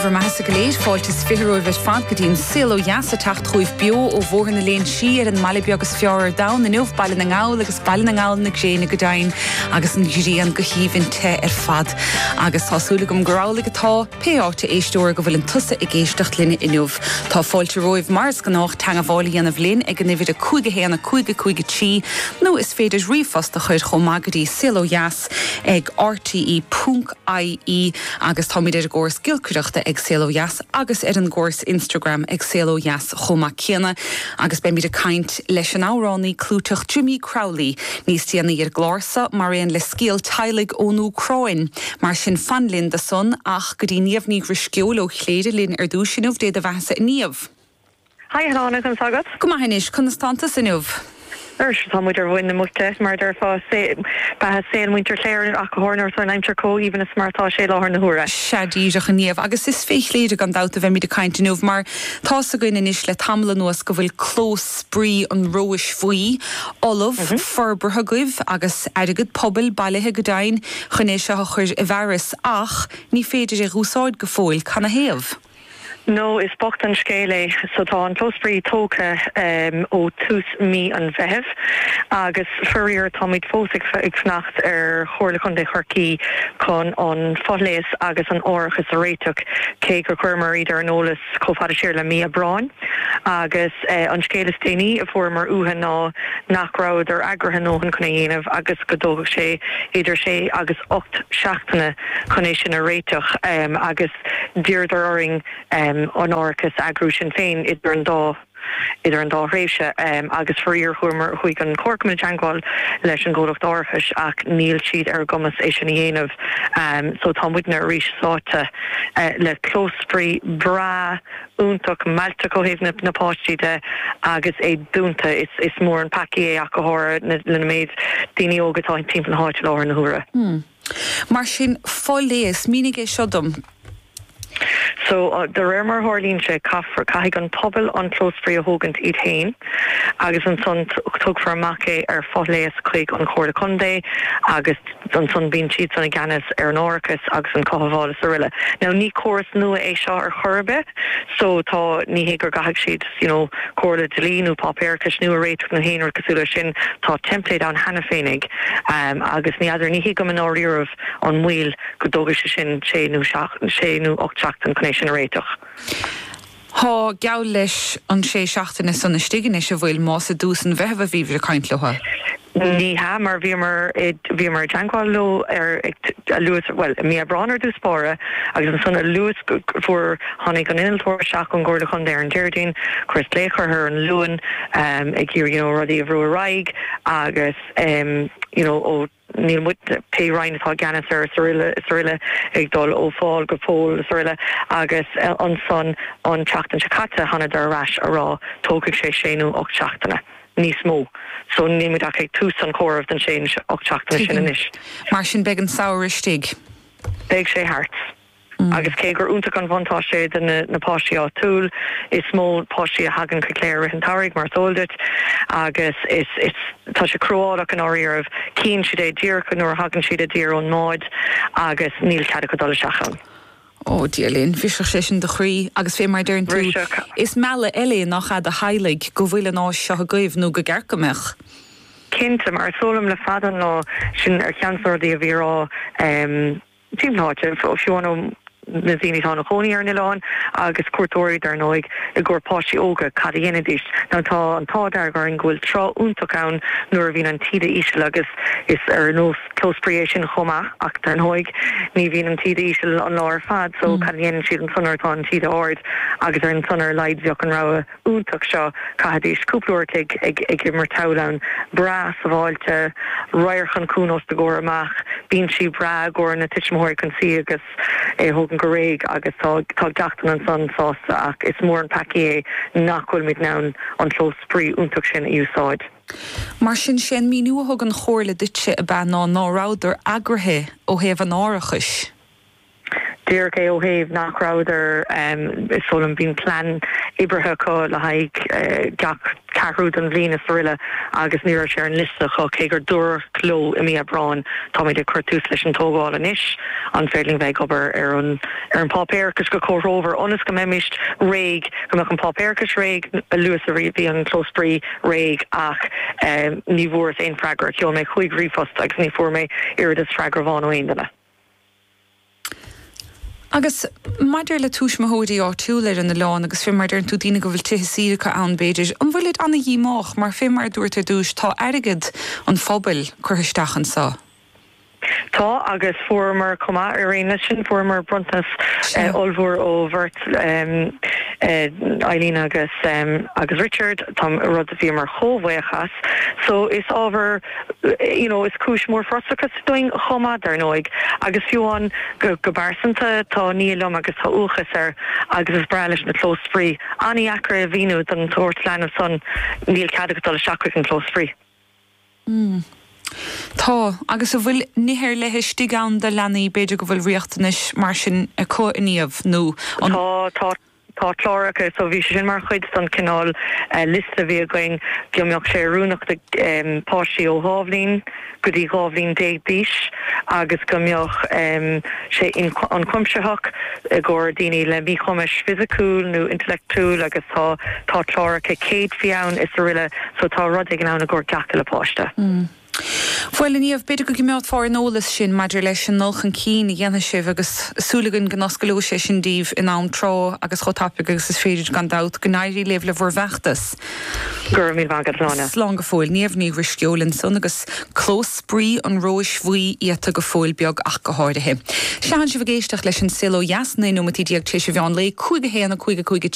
Iver Maasa Galéis fáiltas fiúh fad go dtíon sil ó jaasa tacht chuoibh bio ó bhórna na léon siar an malibí agus fear da na nuh bailin na ngáil agus bailin na ngáil na gréna go dain agus an gríon go híhann te fad agus tásúla gom gorála atá péáta éistóir go bhfuil an tusa i ggéisteach linne inniuh. Tá fáilte roimh mars go nach teanga bhála anamh linn ag an nifid a chuige héanana chuige tí nó is féidir riomfasta chuir chomh magadí sil ó jas ag rte.ie agus tá idir go skillcuireachta ag sil ó jas agus ar an gcóras Instagram ag sil ó jas chomá céanna agus ben míad a caint leis an áránnaí clúteach Jimmy Crowley níos tíanana ar glása mar réon le scéal tailig ónú croin mar sin fanlinn de son ach go dtí níomhní grisceol ó chléide linn ar dúsinmh déad a bheasa níomh. Hi, Hannah, kan sagad? Kom hanis, konstanta sinúh. Tá muidir bhain na muchte mar ar fá ba sé winter léir ach hornar san aimtir có even a smartá sé láhar na húra. Seadíireach a níomh agus is féchléide gan dáta bheith míad a caintinúh mar tá a goin inis le tamla nuas go bhfuil clós sprí an rois faoi Olaf forbrethe goibh agus airigid pobl bailithe go dain chunéis se chuir I bheras ach ní féidir rúsáid go fóil can a héamh. No, is bocht an scéile, so tá an closbrí tóca ó tús mí an bheitheh, agus furir táid fósig ag fnacht ar chóirla chun de chorcí chun an fodléas agus an orchas a réiteach cé gur chuirmar idir an ólas chofada siir le mí a brain, agus an scéile sténí a formar uhan ná nachráid ar agrathe nóhan chuna dhéanamh agus go dógah sé idir sé agus 8 seachtainna chunéis sin a réiteach agus dírdar oring an orchas agrú sin féin idir an dá réise agus fuír chuirmar chuig an corcman teangáil leis an ggólacht orchas ach níl siad ar gomas é sin dhéanamh so tá muidna a rís sáte le clósbrí bra úntaach malta go héh na páistíide agus é dúnta is mór an paci é ach go háir le méid daoine ógatá an timp an háit láhar na húra. Mar sin fáiléas mínig é siodum. So the rémar hálín sé caithfar caiigh an pobl an clósbrí a thógant iad hain agus an son tug for amach ar fáiléas chuig an chóirla chundé agus an son bíon siad sanna gceannas ar an orchas agus an cothbhála sa riile. Now ní choras nua é seo ar chorbe, so tá ní hé gur gaithigh siad chóirla delínú papéirchas nua réiteach na héanaar cosúla sin tá template an hena féinnig agus ní idir ní hé go an áiríomh an mhuil go dógah sin sé nó 8 seachtain chunéis sin a réiteach. Tá geall leis an sé seachtainna sanna stigan is a bhfuil más a dús an bheitheh a bhíomh a caint letha. Ní ha mar bhí mar teangáil lo ar luas well mí a branar dús spára agus an sanna luas fuair tháinig an inaltóir seach an gcóirla chun ar an Deirdín chris léchar ar an luan ag gur rudí a bhrú a raig agus ó níl muid pe rein atá ganas ar sarile ag dul ó fáil go fól sarile agus an son an teachtain secata hanna dar ras a rá tócaigh sé séú 8 seachtainna níos mó. So níimiid ag tús an chomh den sé 8 seachtainna sin inis. Mar sin beag an saoiristigh. Beag sé hart. Agus cé gur úntaach an bhantá sé na páistí á túl is mó páistí a hagan go léir an tairigh mar soldit agus tá sé cruáach an áíarmh cín siad é díorcha nuair hagan siad a dír ón máid agus níl cead go dul seachan. Ó díalín bhíseach sé sin de chrí agus fé mar dúirn tú. Is mealla eile nach a heilig go bhfuil an áis seo a gaibh nó go gcearcameach. Cinnte mar solam le fadan lá sin ar cheansairdaí a bhírá tíimnáte fiúna na zíní tána choní ar niláin agus cuairtóirí dar nóig I ggur páistí óga cad dhéanadís. Ná tá an tádair gar an ghfuil trá úntaach ann nuair a bhín an tíide ísisiil agus is ar nó closbrí sin chomá ach dar nóig ní bhín an tíide ísisiil an láir fad so cad dhéanaan siad an sunartá an tíide áard agus ar an sunar leidbheoch an rá úntaach seo caidís cúplaúir ag mar taulan bra sa bháilte roiirchan cúnós de ggóir amach bín si bra ggóir na tiitmóir chun si agus an goréig agus tá deachtain an son sásta ach is mór an paci nachhfuil míid nán an clósbrí úntaach sin úsáid. Mar sin míú thug an chóirla duite a ben ná náráidir agrathe ó héamh an áirichis. Dirk O'Have nachráidir is solam bín plan ibrethe có le haig carúd an bhbliana sa riile agus níor sé an liste chu cé gur dúr cló i mí a brán tá mé de chuirtús leis an tógáil an isis an féling bheith gobar ar an pápéirchas go chóróver onas go méimiist réig go meach an pápéirchas réig a luas a bhí an clósbrí réig ach ní bhór é freigar ceol mé chuig rífast agus ní fuór mé iad is freigar bháin óine. Agus maidir le túis mahódaí á túúir an na lán agus fé maidir an tú dína go bhfuil tuthe síracha an béidir, an bhfuil anna dhíách mar fé mar dúirta dúis tá airigid an fphobal chuirteachchan sa. Tá agus former comma arena sin former Bruntas Olvor ó Vert Eileen agus Richard Tom rud a bhí mar chomhhéchas so is ábhar is cúis mór frostachas doing chomma dar nóig agus fiúán go barsanta tá nílam agus tá úchas agus is breis na clósbrí aní acra a bhíú an tuairt lena son níl cadgadal seacuig an clósbrí. Tá, agus a bhfuil níhir lethe stigán de lenaí beidir go bhfuil riochtanis mar sin a co-iníomh nó. Tá chláracha so bhí sin mar chuid san cinál lista bhí going gombeoch sé rúnach de páistí ó Hábhlín go dtí Hábhlín 10 díis agus gombeoch sé an cuimseach gur daoine le bhí chumis fisiciúil nó intellectúil agus tá chláracha céad fiann is a riile so tá rud ag an anna gur ceachta le páiste. Fuil níomh beidir go gimimeád fáir nólas sin maidir leis an nóchan cín i dhéana sibh agus súlagan go nascalú sé sin díomh in am trá agus chotápa agus is féidir gan dat go nairí léh le bhór bheachtas. Gur mí bhagad lána. Slán go fóil, níomh ní risteolalan son agus clós sprí an róis bhuí iata go fóil beag ach go háirithe. Sean si bh géisteach leis an silo jasna nó matí diaag tééis bheán le chuige héanana chuige